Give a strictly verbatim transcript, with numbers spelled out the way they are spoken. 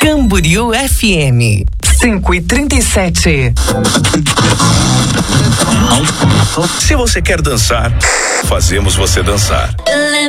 Camboriú F M, cinco e trinta e sete. Se você quer dançar, fazemos você dançar.